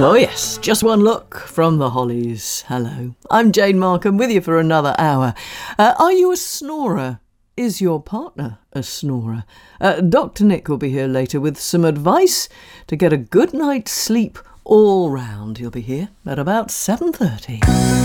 Oh yes, just one look from the Hollies. Hello, I'm Jane Markham with you for another hour. Are you a snorer? Is your partner a snorer? Dr. Nick will be here later with some advice to get a good night's sleep all round. He'll be here at about 7:30.